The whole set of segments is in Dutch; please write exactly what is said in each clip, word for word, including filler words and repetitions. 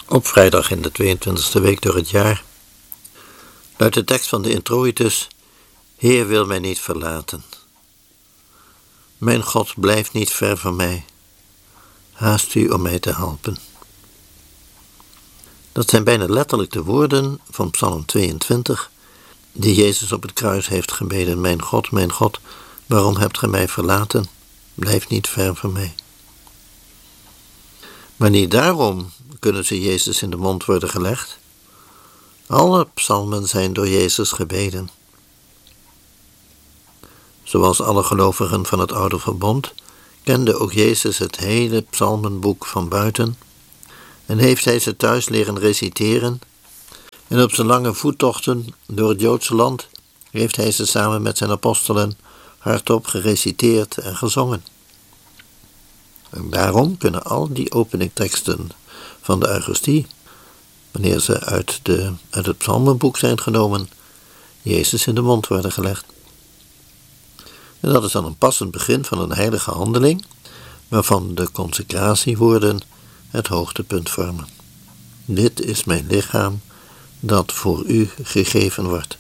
Op vrijdag in de tweeëntwintigste week door het jaar luidt de tekst van de introitus: Heer wil mij niet verlaten. Mijn God blijft niet ver van mij. Haast u om mij te helpen. Dat zijn bijna letterlijk de woorden van Psalm tweeëntwintig, die Jezus op het kruis heeft gebeden: Mijn God, mijn God, waarom hebt gij mij verlaten? Blijf niet ver van mij. Maar niet daarom kunnen ze Jezus in de mond worden gelegd. Alle psalmen zijn door Jezus gebeden. Zoals alle gelovigen van het Oude Verbond kende ook Jezus het hele psalmenboek van buiten en heeft hij ze thuis leren reciteren, en op zijn lange voettochten door het Joodse land heeft hij ze samen met zijn apostelen hardop gereciteerd en gezongen. En daarom kunnen al die openingteksten van de Eucharistie, wanneer ze uit, de, uit het psalmenboek zijn genomen, Jezus in de mond worden gelegd. En dat is dan een passend begin van een heilige handeling, waarvan de consecratiewoorden het hoogtepunt vormen. Dit is mijn lichaam, dat voor u gegeven wordt.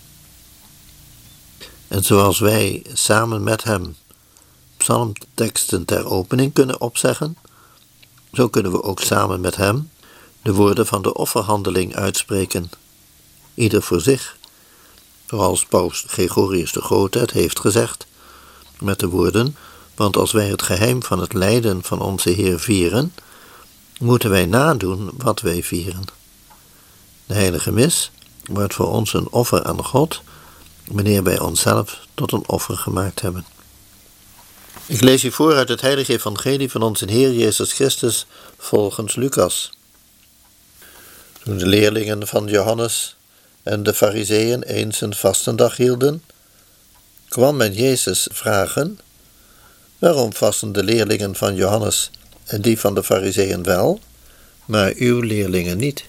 En zoals wij samen met hem psalmteksten ter opening kunnen opzeggen, zo kunnen we ook samen met hem de woorden van de offerhandeling uitspreken, ieder voor zich, zoals paus Gregorius de Grote het heeft gezegd, met de woorden: want als wij het geheim van het lijden van onze Heer vieren, moeten wij nadoen wat wij vieren. De heilige mis wordt voor ons een offer aan God, wanneer wij onszelf tot een offer gemaakt hebben. Ik lees u voor uit het heilige evangelie van onze Heer Jezus Christus volgens Lucas. Toen de leerlingen van Johannes en de Farizeeën eens een vastendag hielden, kwam men Jezus vragen: waarom vasten de leerlingen van Johannes en die van de Farizeeën wel, maar uw leerlingen niet?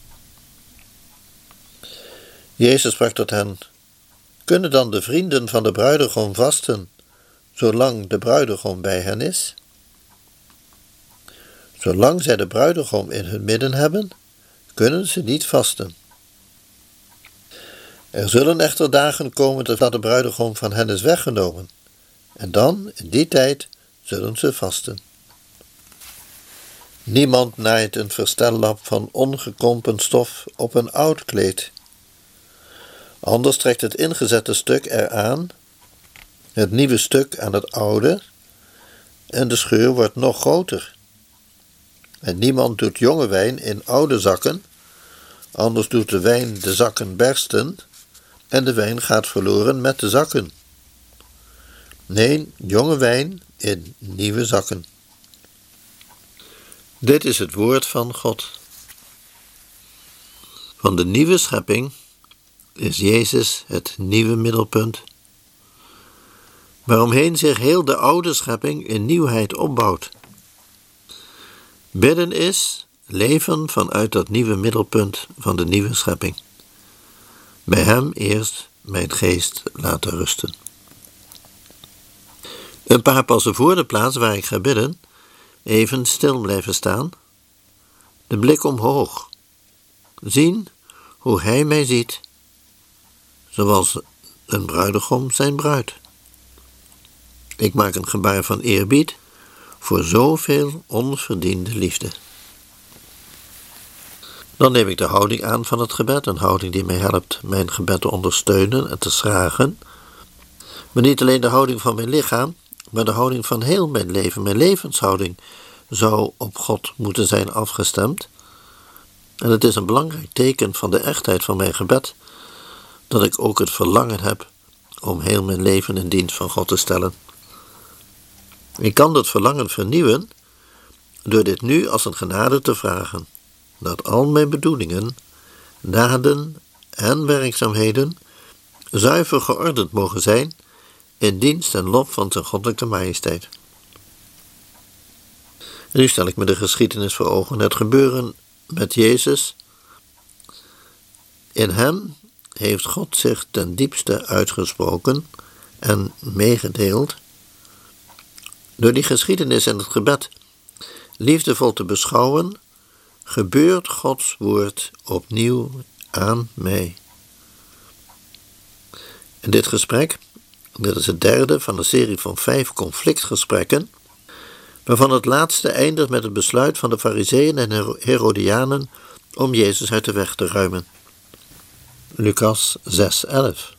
Jezus sprak tot hen: kunnen dan de vrienden van de bruidegom vasten, zolang de bruidegom bij hen is? Zolang zij de bruidegom in hun midden hebben, kunnen ze niet vasten. Er zullen echter dagen komen dat de bruidegom van hen is weggenomen, en dan, in die tijd, zullen ze vasten. Niemand naait een verstellap van ongekrompen stof op een oud kleed. Anders trekt het ingezette stuk eraan, het nieuwe stuk aan het oude, en de scheur wordt nog groter. En niemand doet jonge wijn in oude zakken, anders doet de wijn de zakken bersten, en de wijn gaat verloren met de zakken. Nee, jonge wijn in nieuwe zakken. Dit is het woord van God. Van de nieuwe schepping is Jezus het nieuwe middelpunt, waaromheen zich heel de oude schepping in nieuwheid opbouwt. Bidden is leven vanuit dat nieuwe middelpunt van de nieuwe schepping. Bij hem eerst mijn geest laten rusten. Een paar passen voor de plaats waar ik ga bidden, even stil blijven staan, de blik omhoog, zien hoe hij mij ziet, zoals een bruidegom zijn bruid. Ik maak een gebaar van eerbied voor zoveel onverdiende liefde. Dan neem ik de houding aan van het gebed, een houding die mij helpt mijn gebed te ondersteunen en te schragen. Maar niet alleen de houding van mijn lichaam, maar de houding van heel mijn leven, mijn levenshouding, zou op God moeten zijn afgestemd. En het is een belangrijk teken van de echtheid van mijn gebed, dat ik ook het verlangen heb om heel mijn leven in dienst van God te stellen. Ik kan dat verlangen vernieuwen door dit nu als een genade te vragen, dat al mijn bedoelingen, daden en werkzaamheden zuiver geordend mogen zijn in dienst en lof van zijn goddelijke majesteit. En nu stel ik me de geschiedenis voor ogen, het gebeuren met Jezus. In hem heeft God zich ten diepste uitgesproken en meegedeeld. Door die geschiedenis en het gebed liefdevol te beschouwen, gebeurt Gods woord opnieuw aan mij. In dit gesprek, dit is het derde van een serie van vijf conflictgesprekken, waarvan het laatste eindigt met het besluit van de Farizeeën en Herodianen om Jezus uit de weg te ruimen. Lucas zes elf.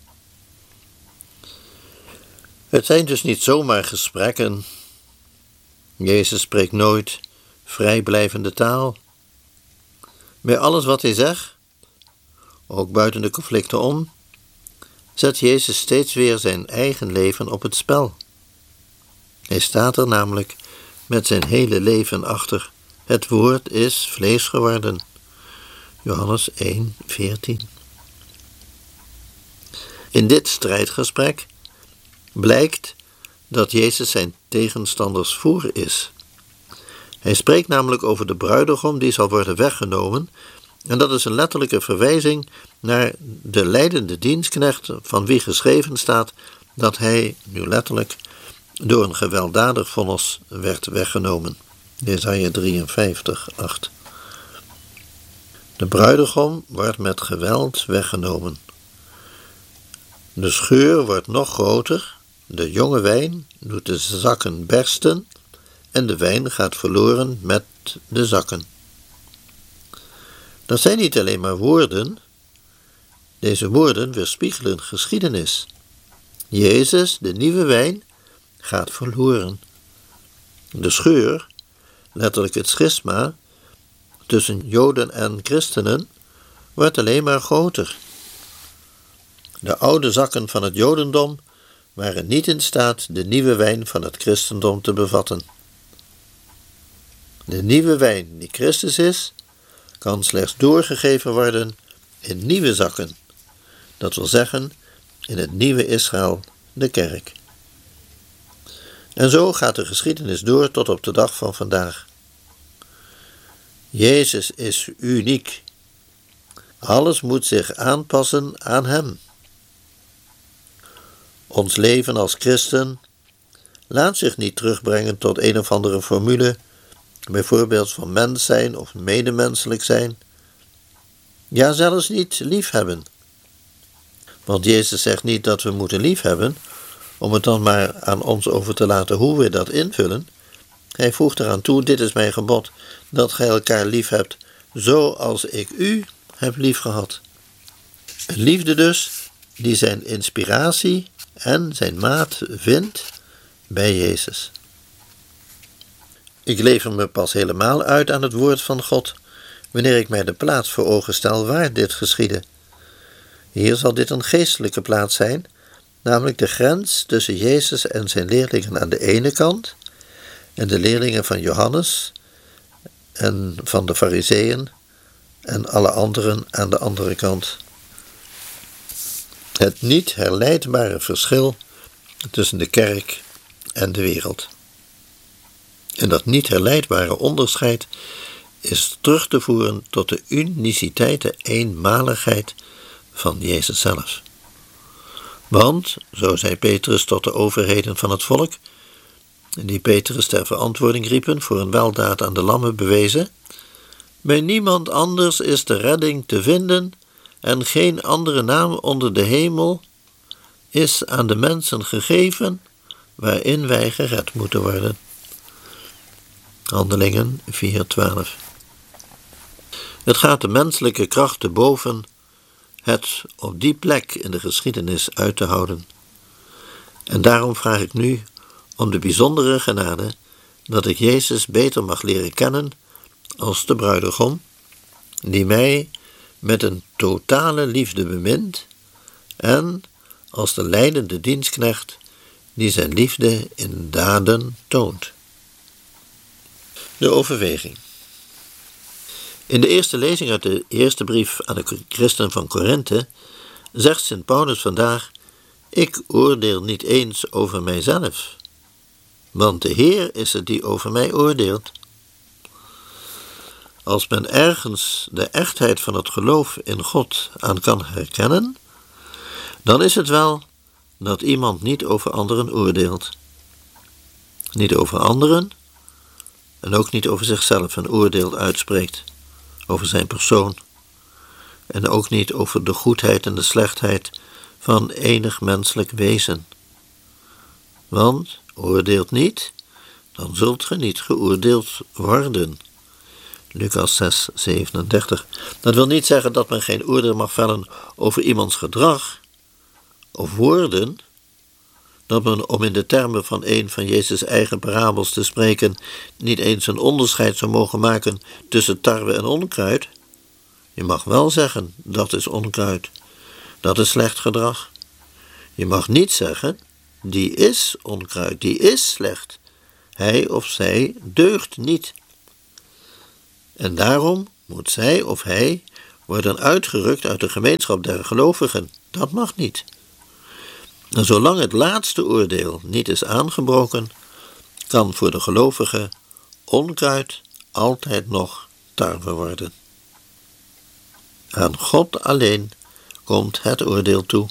Het zijn dus niet zomaar gesprekken. Jezus spreekt nooit vrijblijvende taal. Bij alles wat hij zegt, ook buiten de conflicten om, zet Jezus steeds weer zijn eigen leven op het spel. Hij staat er namelijk met zijn hele leven achter. Het woord is vlees geworden. Johannes één veertien. In dit strijdgesprek blijkt dat Jezus zijn tegenstanders voor is. Hij spreekt namelijk over de bruidegom die zal worden weggenomen, en dat is een letterlijke verwijzing naar de lijdende dienstknecht van wie geschreven staat dat hij, nu letterlijk, door een gewelddadig vonnis werd weggenomen. Jesaja drieënvijftig acht. De bruidegom wordt met geweld weggenomen. De scheur wordt nog groter, de jonge wijn doet de zakken bersten en de wijn gaat verloren met de zakken. Dat zijn niet alleen maar woorden. Deze woorden weerspiegelen geschiedenis. Jezus, de nieuwe wijn, gaat verloren. De scheur, letterlijk het schisma, tussen Joden en christenen, wordt alleen maar groter. De oude zakken van het Jodendom waren niet in staat de nieuwe wijn van het christendom te bevatten. De nieuwe wijn die Christus is, kan slechts doorgegeven worden in nieuwe zakken. Dat wil zeggen, in het nieuwe Israël, de kerk. En zo gaat de geschiedenis door tot op de dag van vandaag. Jezus is uniek. Alles moet zich aanpassen aan hem. Ons leven als christen laat zich niet terugbrengen tot een of andere formule, bijvoorbeeld van mens zijn of medemenselijk zijn. Ja, zelfs niet liefhebben. Want Jezus zegt niet dat we moeten liefhebben, om het dan maar aan ons over te laten hoe we dat invullen. Hij voegt eraan toe, dit is mijn gebod, dat gij elkaar lief hebt, zoals ik u heb liefgehad. Een liefde dus, die zijn inspiratie en zijn maat vindt bij Jezus. Ik lever me pas helemaal uit aan het woord van God, wanneer ik mij de plaats voor ogen stel waar dit geschiedde. Hier zal dit een geestelijke plaats zijn, namelijk de grens tussen Jezus en zijn leerlingen aan de ene kant en de leerlingen van Johannes en van de Farizeeën en alle anderen aan de andere kant. Het niet herleidbare verschil tussen de kerk en de wereld. En dat niet herleidbare onderscheid is terug te voeren tot de uniciteit, de eenmaligheid van Jezus zelf. Want, zo zei Petrus tot de overheden van het volk, die Petrus ter verantwoording riepen voor een weldaad aan de lammen bewezen, bij niemand anders is de redding te vinden en geen andere naam onder de hemel is aan de mensen gegeven waarin wij gered moeten worden. Handelingen vier twaalf. Het gaat de menselijke kracht te boven het op die plek in de geschiedenis uit te houden. En daarom vraag ik nu om de bijzondere genade dat ik Jezus beter mag leren kennen als de bruidegom, die mij met een totale liefde bemint, en als de lijdende dienstknecht die zijn liefde in daden toont. De overweging. In de eerste lezing uit de eerste brief aan de christen van Korinthe zegt Sint Paulus vandaag: ik oordeel niet eens over mijzelf, want de Heer is het die over mij oordeelt. Als men ergens de echtheid van het geloof in God aan kan herkennen, dan is het wel dat iemand niet over anderen oordeelt. Niet over anderen en ook niet over zichzelf een oordeel uitspreekt. over zijn persoon en ook niet over de goedheid en de slechtheid van enig menselijk wezen. Want oordeelt niet, dan zult ge niet geoordeeld worden. Lucas zes, zevenendertig. Dat wil niet zeggen dat men geen oordeel mag vellen over iemands gedrag of woorden, dat men, om in de termen van een van Jezus' eigen parabels te spreken, niet eens een onderscheid zou mogen maken tussen tarwe en onkruid. Je mag wel zeggen, dat is onkruid, dat is slecht gedrag. Je mag niet zeggen, die is onkruid, die is slecht. Hij of zij deugt niet. En daarom moet zij of hij worden uitgerukt uit de gemeenschap der gelovigen. Dat mag niet. En zolang het laatste oordeel niet is aangebroken, kan voor de gelovige onkruid altijd nog tarwe worden. Aan God alleen komt het oordeel toe.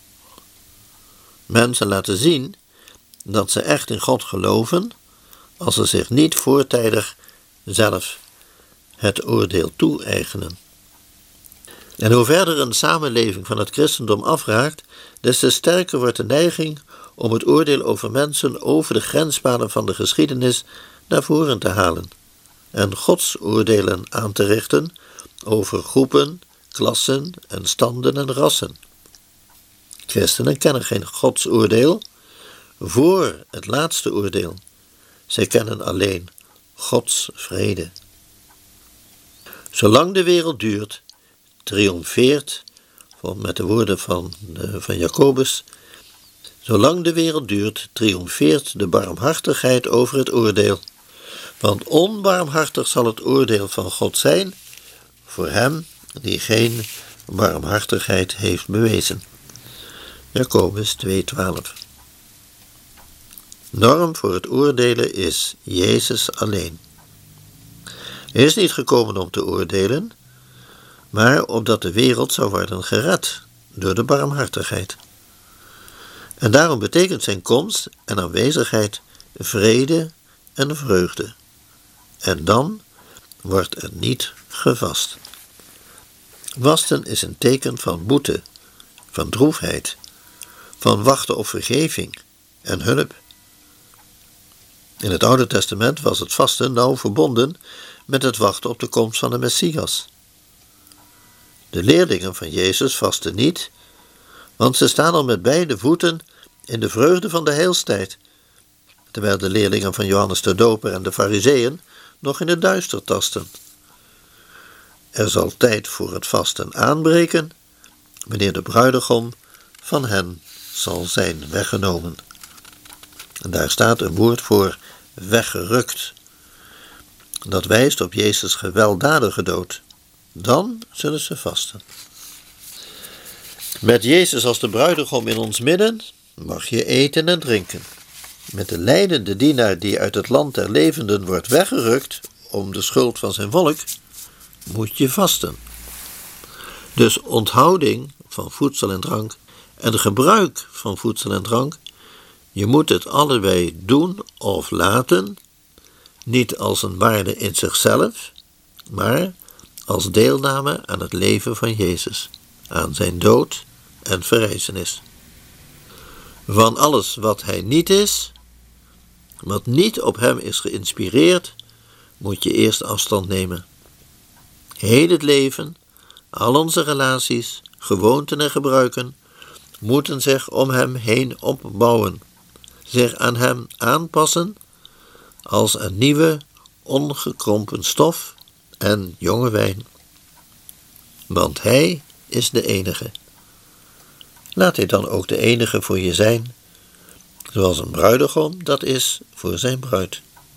Mensen laten zien dat ze echt in God geloven als ze zich niet voortijdig zelf het oordeel toe-eigenen. En hoe verder een samenleving van het christendom afraakt, des te sterker wordt de neiging om het oordeel over mensen over de grenspaden van de geschiedenis naar voren te halen en Gods oordelen aan te richten over groepen, klassen en standen en rassen. Christenen kennen geen Gods oordeel voor het laatste oordeel. Zij kennen alleen Gods vrede. Zolang de wereld duurt, triomfeert, met de woorden van, van Jacobus, zolang de wereld duurt, triomfeert de barmhartigheid over het oordeel. Want onbarmhartig zal het oordeel van God zijn voor hem die geen barmhartigheid heeft bewezen. Jacobus twee, twaalf. Norm voor het oordelen is Jezus alleen. Hij is niet gekomen om te oordelen, maar opdat de wereld zou worden gered door de barmhartigheid. En daarom betekent zijn komst en aanwezigheid vrede en vreugde. En dan wordt er niet gevast. Vasten is een teken van boete, van droefheid, van wachten op vergeving en hulp. In het Oude Testament was het vasten nauw verbonden met het wachten op de komst van de Messias. De leerlingen van Jezus vasten niet, want ze staan al met beide voeten in de vreugde van de heilstijd, terwijl de leerlingen van Johannes de Doper en de Farizeeën nog in het duister tasten. Er zal tijd voor het vasten aanbreken, wanneer de bruidegom van hen zal zijn weggenomen. En daar staat een woord voor weggerukt. Dat wijst op Jezus' gewelddadige dood. Dan zullen ze vasten. Met Jezus als de bruidegom in ons midden mag je eten en drinken. Met de lijdende dienaar die uit het land der levenden wordt weggerukt om de schuld van zijn volk, moet je vasten. Dus onthouding van voedsel en drank en gebruik van voedsel en drank, je moet het allebei doen of laten, niet als een waarde in zichzelf, maar als deelname aan het leven van Jezus, aan zijn dood en verrijzenis. Van alles wat hij niet is, wat niet op hem is geïnspireerd, moet je eerst afstand nemen. Heel het leven, al onze relaties, gewoonten en gebruiken moeten zich om hem heen opbouwen, zich aan hem aanpassen als een nieuwe, ongekrompen stof en jonge wijn. Want hij is de enige. Laat hij dan ook de enige voor je zijn, zoals een bruidegom dat is voor zijn bruid.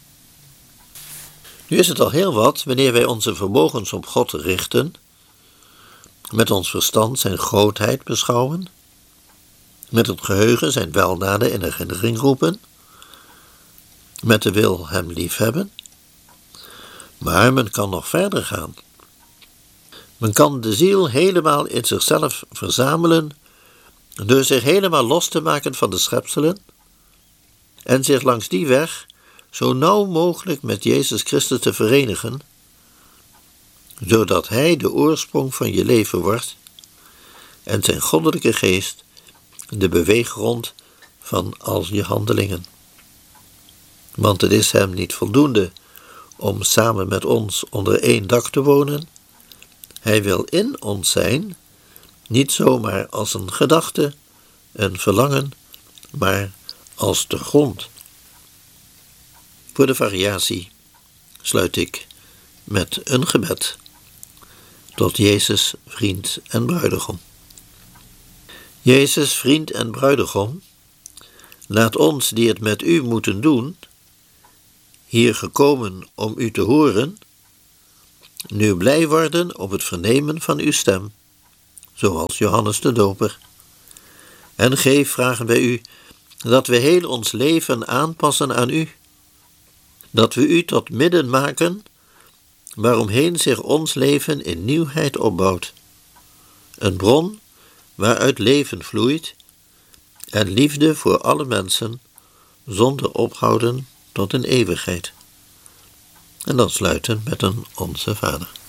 Nu is het al heel wat wanneer wij onze vermogens op God richten, met ons verstand zijn grootheid beschouwen, met het geheugen zijn weldaden in herinnering roepen, met de wil hem liefhebben. Maar men kan nog verder gaan. Men kan de ziel helemaal in zichzelf verzamelen door zich helemaal los te maken van de schepselen en zich langs die weg zo nauw mogelijk met Jezus Christus te verenigen zodat Hij de oorsprong van je leven wordt en zijn goddelijke geest de beweeggrond van al je handelingen. Want het is Hem niet voldoende om samen met ons onder één dak te wonen. Hij wil in ons zijn, niet zomaar als een gedachte, een verlangen, maar als de grond. Voor de variatie sluit ik met een gebed tot Jezus, vriend en bruidegom. Jezus, vriend en bruidegom, laat ons die het met u moeten doen, hier gekomen om u te horen, nu blij worden op het vernemen van uw stem, zoals Johannes de Doper. En geef, vragen wij u, dat we heel ons leven aanpassen aan u, dat we u tot midden maken, waaromheen zich ons leven in nieuwheid opbouwt. Een bron waaruit leven vloeit en liefde voor alle mensen, zonder ophouden tot een eeuwigheid. En dan sluiten met een Onze Vader.